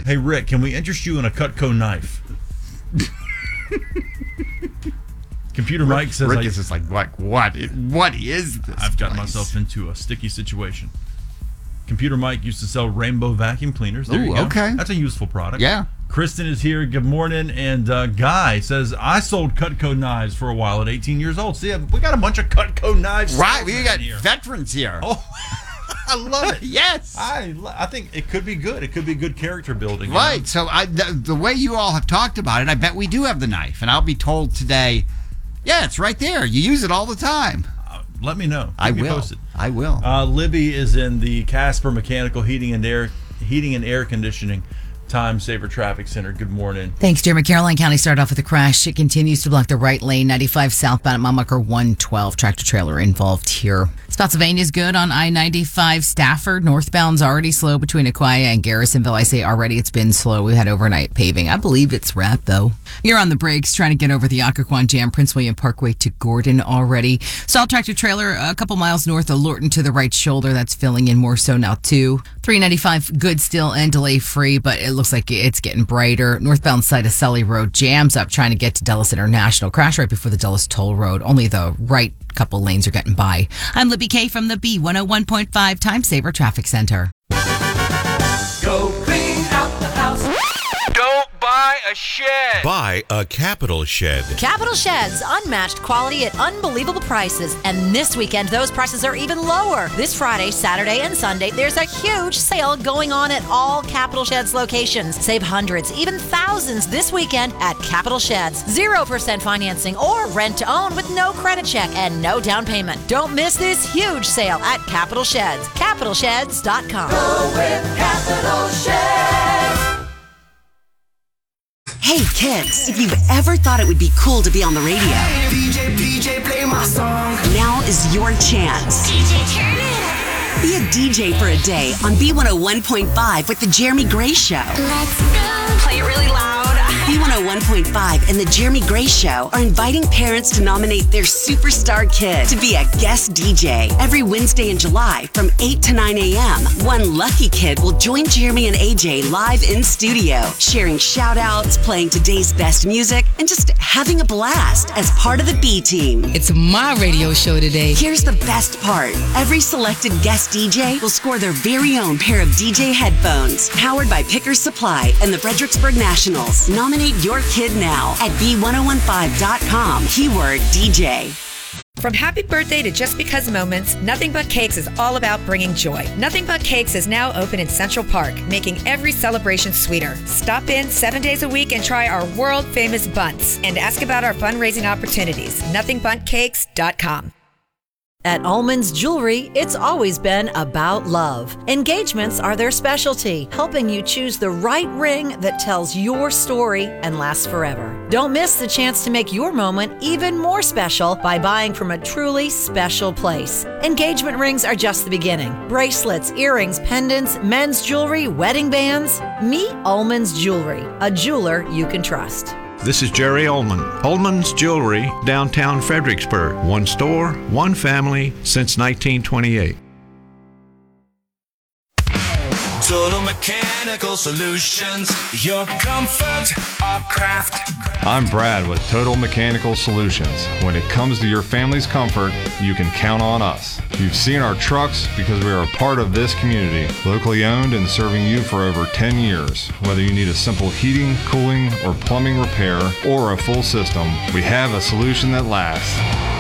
Hey, Rick, can we interest you in a Cutco knife? Computer Mike says... Rick is just like, what is this I've gotten place? myself into a sticky situation. Computer Mike used to sell rainbow vacuum cleaners. There you go. Okay. That's a useful product. Yeah. Kristen is here. Good morning. And Guy says, I sold Cutco knives for a while at 18 years old. See, we got a bunch of Cutco knives. Right, we got here. veterans here. Oh, I love it. Yes. I think it could be good. It could be good character building. Right. You know? So the way you all have talked about it, I bet we do have the knife. And I'll be told today, yeah, it's right there. You use it all the time. Let me know. I Keep me will. posted. I will. Libby is in the Casper Mechanical Heating and Air Conditioning Time Saver Traffic Center. Good morning. Thanks, Jeremy. Caroline County started off with a crash. It continues to block the right lane. 95 southbound at Mamaker 112. Tractor trailer involved here. Spotsylvania's good on I-95 Stafford. Northbound's already slow between Aquia and Garrisonville. I say already it's been slow. We had overnight paving. I believe it's wrapped, though. You're on the brakes trying to get over the Occoquan Jam, Prince William Parkway to Gordon already. Saw tractor trailer a couple miles north of Lorton to the right shoulder. That's filling in more so now, too. 395 good still and delay free, but it looks like it's getting brighter. Northbound side of Sully Road jams up trying to get to Dulles International. Crash right before the Dulles Toll Road. Only the right couple lanes are getting by. I'm Libby K from the B101.5 Time Saver Traffic Center. Go clean out the house. Don't buy a shed. Buy a Capital Shed. Capital Sheds, unmatched quality at unbelievable prices. And this weekend, those prices are even lower. This Friday, Saturday, and Sunday, there's a huge sale going on at all Capital Sheds locations. Save hundreds, even thousands this weekend at Capital Sheds. 0% financing or rent to own with no credit check and no down payment. Don't miss this huge sale at Capital Sheds. CapitalSheds.com. Go with Capital Sheds. Hey kids, if you've ever thought it would be cool to be on the radio, DJ, play my song. now is your chance. DJ, turn it up. Be a DJ for a day on B101.5 with the Jeremy Gray Show. Let's go. Play it really loud. B101.5 and the Jeremy Gray Show are inviting parents to nominate their superstar kid to be a guest DJ. Every Wednesday in July from 8 to 9 a.m., one lucky kid will join Jeremy and AJ live in studio, sharing shout-outs, playing today's best music, and just having a blast as part of the B Team. It's my radio show today. Here's the best part. Every selected guest DJ will score their very own pair of DJ headphones, powered by Pickers Supply and the Fredericksburg Nationals. Nominate your kid now at B1015.com, keyword DJ. From happy birthday to just because moments, Nothing But Cakes is all about bringing joy. Nothing But Cakes is now open in Central Park, making every celebration sweeter. Stop in 7 days a week and try our world-famous buns and ask about our fundraising opportunities. NothingButCakes.com. At Ullman's Jewelry, it's always been about love. Engagements are their specialty, helping you choose the right ring that tells your story and lasts forever. Don't miss the chance to make your moment even more special by buying from a truly special place. Engagement rings are just the beginning. Bracelets, earrings, pendants, men's jewelry, wedding bands. Meet Ullman's Jewelry, a jeweler you can trust. This is Jerry Ullman. Ullman's Jewelry, downtown Fredericksburg. One store, one family since 1928. Total Mechanical Solutions. Your comfort, our craft. I'm Brad with Total Mechanical Solutions. When it comes to your family's comfort, you can count on us. You've seen our trucks because we are a part of this community, locally owned and serving you for over 10 years. Whether you need a simple heating, cooling, or plumbing repair, or a full system, we have a solution that lasts.